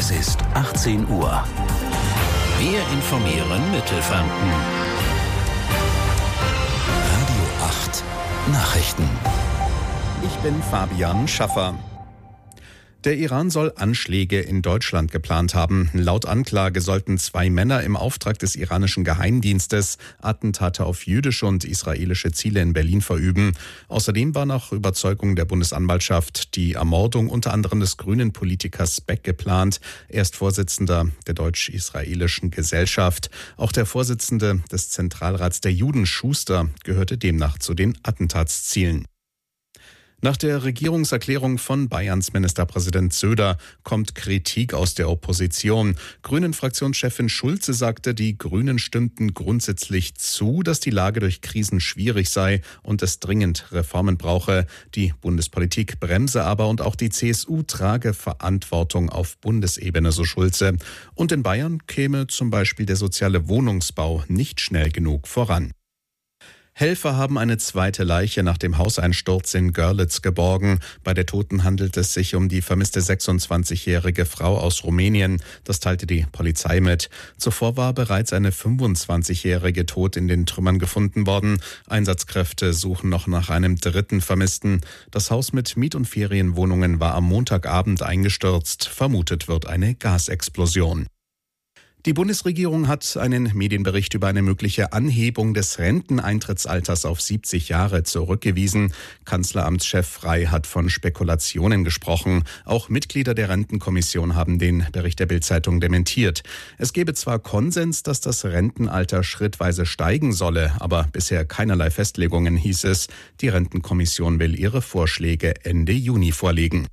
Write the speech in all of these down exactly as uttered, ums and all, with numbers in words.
Es ist achtzehn Uhr. Wir informieren Mittelfranken. Radio acht Nachrichten. Ich bin Fabian Schaffer. Der Iran soll Anschläge in Deutschland geplant haben. Laut Anklage sollten zwei Männer im Auftrag des iranischen Geheimdienstes Attentate auf jüdische und israelische Ziele in Berlin verüben. Außerdem war nach Überzeugung der Bundesanwaltschaft die Ermordung unter anderem des grünen Politikers Beck geplant. Er ist Vorsitzender der deutsch-israelischen Gesellschaft. Auch der Vorsitzende des Zentralrats der Juden, Schuster, gehörte demnach zu den Attentatszielen. Nach der Regierungserklärung von Bayerns Ministerpräsident Söder kommt Kritik aus der Opposition. Grünen-Fraktionschefin Schulze sagte, die Grünen stimmten grundsätzlich zu, dass die Lage durch Krisen schwierig sei und es dringend Reformen brauche. Die Bundespolitik bremse aber und auch die C S U trage Verantwortung auf Bundesebene, so Schulze. Und in Bayern käme zum Beispiel der soziale Wohnungsbau nicht schnell genug voran. Helfer haben eine zweite Leiche nach dem Hauseinsturz in Görlitz geborgen. Bei der Toten handelt es sich um die vermisste sechsundzwanzigjährige Frau aus Rumänien. Das teilte die Polizei mit. Zuvor war bereits eine fünfundzwanzigjährige tot in den Trümmern gefunden worden. Einsatzkräfte suchen noch nach einem dritten Vermissten. Das Haus mit Miet- und Ferienwohnungen war am Montagabend eingestürzt. Vermutet wird eine Gasexplosion. Die Bundesregierung hat einen Medienbericht über eine mögliche Anhebung des Renteneintrittsalters auf siebzig Jahre zurückgewiesen. Kanzleramtschef Frey hat von Spekulationen gesprochen. Auch Mitglieder der Rentenkommission haben den Bericht der Bild-Zeitung dementiert. Es gebe zwar Konsens, dass das Rentenalter schrittweise steigen solle, aber bisher keinerlei Festlegungen, hieß es. Die Rentenkommission will ihre Vorschläge Ende Juni vorlegen.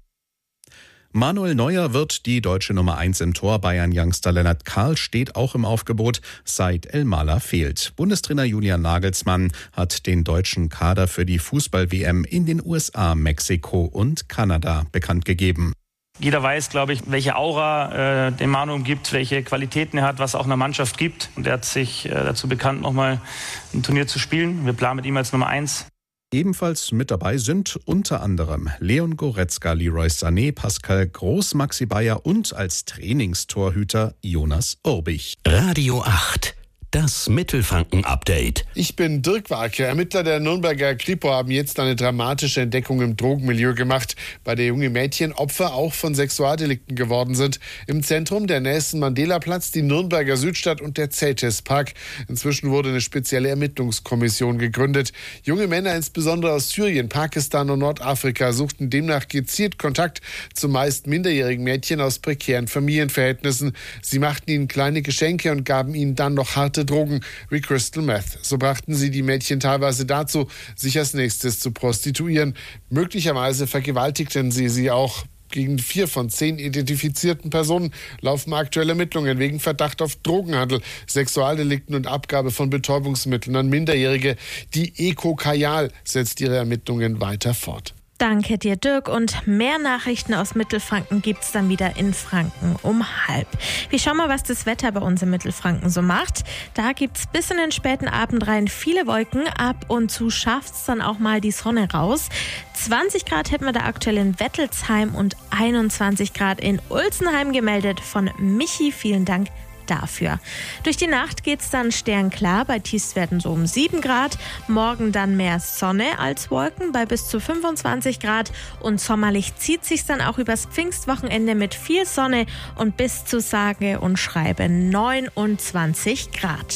Manuel Neuer wird die deutsche Nummer eins im Tor. Bayern-Youngster Lennart Karl steht auch im Aufgebot. Said El-Mala fehlt. Bundestrainer Julian Nagelsmann hat den deutschen Kader für die Fußball-W M in den U S A, Mexiko und Kanada bekannt gegeben. Jeder weiß, glaube ich, welche Aura äh, dem Manu gibt, welche Qualitäten er hat, was auch einer Mannschaft gibt. Und er hat sich äh, dazu bekannt, nochmal ein Turnier zu spielen. Wir planen mit ihm als Nummer eins. Ebenfalls mit dabei sind unter anderem Leon Goretzka, Leroy Sané, Pascal Groß, Maxi Bayer und als Trainingstorhüter Jonas Urbich. Radio acht. Das Mittelfranken-Update. Ich bin Dirk Warke. Ermittler der Nürnberger Kripo haben jetzt eine dramatische Entdeckung im Drogenmilieu gemacht, bei der junge Mädchen Opfer auch von Sexualdelikten geworden sind. Im Zentrum der Nelson Mandela-Platz, die Nürnberger Südstadt und der Zeltes-Park. Inzwischen wurde eine spezielle Ermittlungskommission gegründet. Junge Männer, insbesondere aus Syrien, Pakistan und Nordafrika, suchten demnach gezielt Kontakt zu meist minderjährigen Mädchen aus prekären Familienverhältnissen. Sie machten ihnen kleine Geschenke und gaben ihnen dann noch harte Drogen wie Crystal Meth. So brachten sie die Mädchen teilweise dazu, sich als nächstes zu prostituieren. Möglicherweise vergewaltigten sie sie auch. Gegen vier von zehn identifizierten Personen laufen aktuelle Ermittlungen wegen Verdacht auf Drogenhandel, Sexualdelikten und Abgabe von Betäubungsmitteln an Minderjährige. Die Eco Kajal setzt ihre Ermittlungen weiter fort. Danke dir, Dirk. Und mehr Nachrichten aus Mittelfranken gibt's dann wieder in Franken um halb. Wir schauen mal, was das Wetter bei uns in Mittelfranken so macht. Da gibt's bis in den späten Abend rein viele Wolken. Ab und zu schafft's dann auch mal die Sonne raus. zwanzig Grad hätten wir da aktuell in Wettelsheim und einundzwanzig Grad in Ulzenheim gemeldet von Michi. Vielen Dank dafür. Durch die Nacht geht's dann sternklar, bei Tiefstwerten so um sieben Grad. Morgen dann mehr Sonne als Wolken bei bis zu fünfundzwanzig Grad. Und sommerlich zieht sich's dann auch übers Pfingstwochenende mit viel Sonne und bis zu sage und schreibe neunundzwanzig Grad.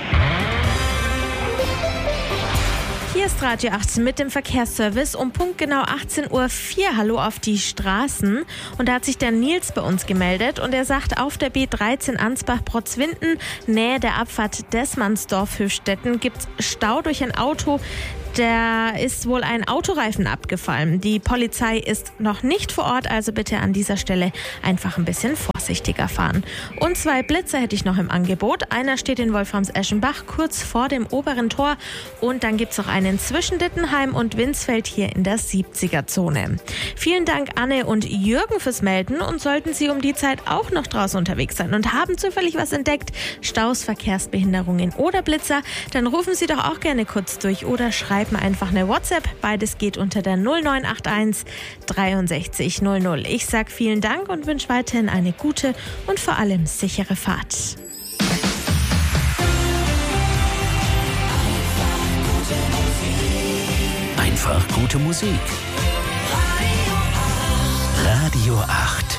Hier ist Radio acht mit dem Verkehrsservice um punktgenau achtzehn Uhr vier. Hallo auf die Straßen. Und da hat sich der Nils bei uns gemeldet und er sagt, auf der B dreizehn Ansbach-Protzwinden, Nähe der Abfahrt Dessmannsdorf-Höchstädten, gibt's Stau durch ein Auto. Da ist wohl ein Autoreifen abgefallen. Die Polizei ist noch nicht vor Ort, also bitte an dieser Stelle einfach ein bisschen vorsichtiger fahren. Und zwei Blitzer hätte ich noch im Angebot. Einer steht in Wolframs-Eschenbach kurz vor dem oberen Tor und dann gibt es noch einen zwischen Dittenheim und Winsfeld hier in der siebziger-Zone. Vielen Dank Anne und Jürgen fürs Melden und sollten Sie um die Zeit auch noch draußen unterwegs sein und haben zufällig was entdeckt, Staus, Verkehrsbehinderungen oder Blitzer, dann rufen Sie doch auch gerne kurz durch oder schreiben schreibt mir einfach eine WhatsApp. Beides geht unter der null neun acht eins dreiundsechzig null null. Ich sage vielen Dank und wünsche weiterhin eine gute und vor allem sichere Fahrt. Einfach gute Musik. Radio acht.